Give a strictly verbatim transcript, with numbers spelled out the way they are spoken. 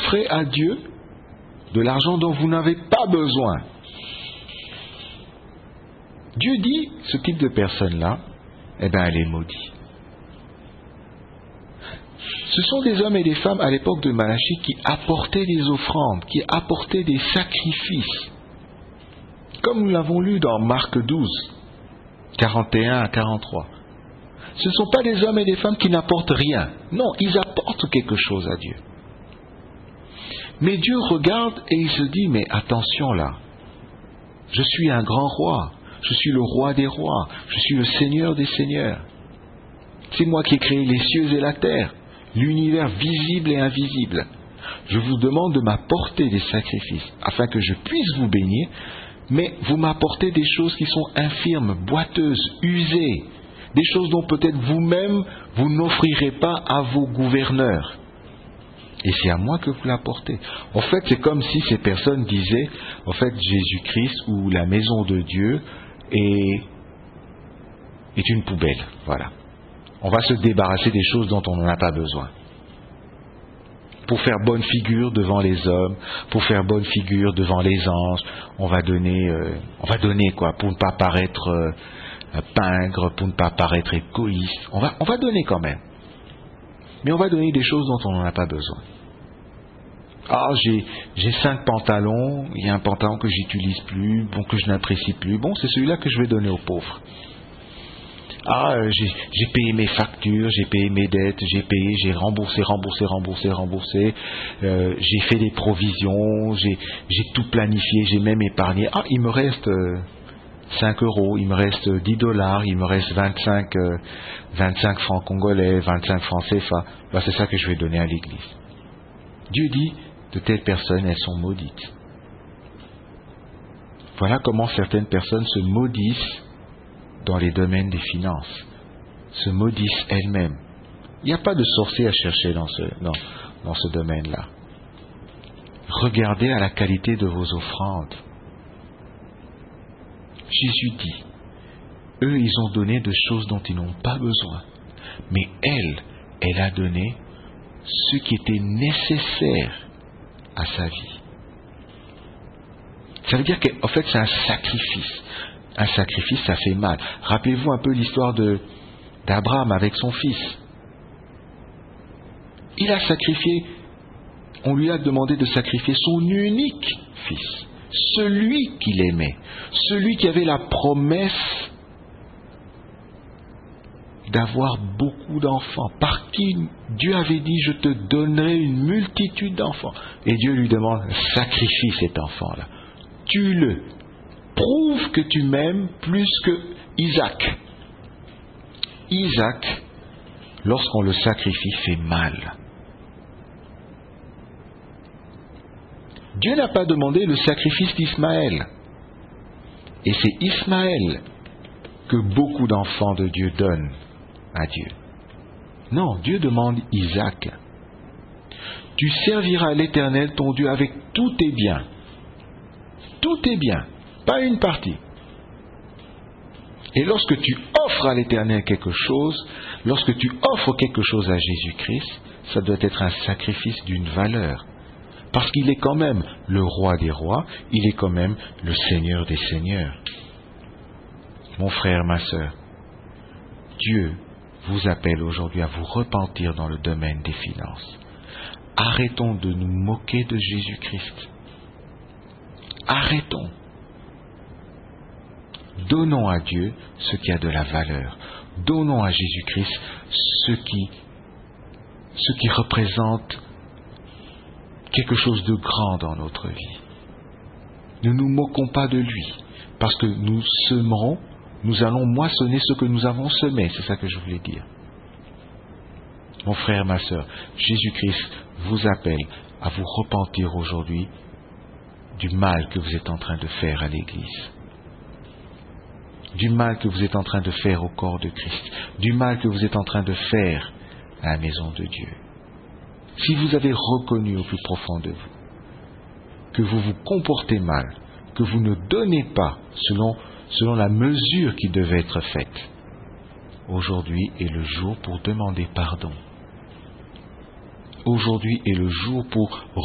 offrez à Dieu de l'argent dont vous n'avez pas besoin. Dieu dit, ce type de personne-là, eh bien, elle est maudite. Ce sont des hommes et des femmes à l'époque de Malachie qui apportaient des offrandes, qui apportaient des sacrifices. Comme nous l'avons lu dans Marc douze, quarante et un à quarante-trois. Ce ne sont pas des hommes et des femmes qui n'apportent rien. Non, ils apportent quelque chose à Dieu. Mais Dieu regarde et il se dit, mais attention là, je suis un grand roi, je suis le roi des rois, je suis le Seigneur des seigneurs. C'est moi qui ai créé les cieux et la terre, l'univers visible et invisible. Je vous demande de m'apporter des sacrifices afin que je puisse vous bénir, mais vous m'apportez des choses qui sont infirmes, boiteuses, usées, des choses dont peut-être vous-même vous n'offrirez pas à vos gouverneurs. Et c'est à moi que vous l'apportez. En fait, c'est comme si ces personnes disaient, en fait, Jésus-Christ ou la maison de Dieu est, est une poubelle. Voilà. On va se débarrasser des choses dont on n'en a pas besoin. Pour faire bonne figure devant les hommes, pour faire bonne figure devant les anges, on va donner, euh, on va donner quoi, pour ne pas paraître euh, pingre, pour ne pas paraître égoïste. On va, on va donner quand même. Mais on va donner des choses dont on n'en a pas besoin. Ah, j'ai, j'ai cinq pantalons, il y a un pantalon que j'utilise plus, bon, que je n'apprécie plus. Bon, c'est celui-là que je vais donner aux pauvres. Ah, euh, j'ai, j'ai payé mes factures, j'ai payé mes dettes, j'ai payé, j'ai remboursé, remboursé, remboursé, remboursé. Euh, j'ai fait des provisions, j'ai, j'ai tout planifié, j'ai même épargné. Ah, il me reste euh, cinq euros, il me reste dix dollars, il me reste vingt-cinq, euh, vingt-cinq francs congolais, vingt-cinq francs C F A. Bah, c'est ça que je vais donner à l'église. Dieu dit, de telles personnes, elles sont maudites. Voilà comment certaines personnes se maudissent dans les domaines des finances, se maudissent elles-mêmes. Il n'y a pas de sorcier à chercher dans ce, dans, dans ce domaine-là. Regardez à la qualité de vos offrandes. Jésus dit, eux, ils ont donné de choses dont ils n'ont pas besoin. Mais elle, elle a donné ce qui était nécessaire à sa vie. Ça veut dire qu'en fait, c'est un sacrifice. Un sacrifice, ça fait mal. Rappelez-vous un peu l'histoire de, d'Abraham avec son fils. Il a sacrifié, on lui a demandé de sacrifier son unique fils, celui qu'il aimait, celui qui avait la promesse d'avoir beaucoup d'enfants, par qui Dieu avait dit, je te donnerai une multitude d'enfants. Et Dieu lui demande, sacrifie cet enfant-là. Tue-le. Prouve que tu m'aimes plus que Isaac. Isaac, lorsqu'on le sacrifie, fait mal. Dieu n'a pas demandé le sacrifice d'Ismaël. Et c'est Ismaël que beaucoup d'enfants de Dieu donnent à Dieu. Non, Dieu demande Isaac. Tu serviras l'Éternel ton Dieu avec tous tes biens. Tous tes biens. Pas une partie. Et lorsque tu offres à l'Éternel quelque chose, lorsque tu offres quelque chose à Jésus-Christ, ça doit être un sacrifice d'une valeur. Parce qu'il est quand même le roi des rois, il est quand même le Seigneur des seigneurs. Mon frère, ma sœur, Dieu vous appelle aujourd'hui à vous repentir dans le domaine des finances. Arrêtons de nous moquer de Jésus-Christ. Arrêtons. Donnons à Dieu ce qui a de la valeur. Donnons à Jésus-Christ ce qui, ce qui représente quelque chose de grand dans notre vie. Ne nous moquons pas de lui, parce que nous semerons, nous allons moissonner ce que nous avons semé, c'est ça que je voulais dire. Mon frère, ma sœur, Jésus-Christ vous appelle à vous repentir aujourd'hui du mal que vous êtes en train de faire à l'Église, du mal que vous êtes en train de faire au corps de Christ, du mal que vous êtes en train de faire à la maison de Dieu. Si vous avez reconnu au plus profond de vous que vous vous comportez mal, que vous ne donnez pas selon, selon la mesure qui devait être faite, aujourd'hui est le jour pour demander pardon. Aujourd'hui est le jour pour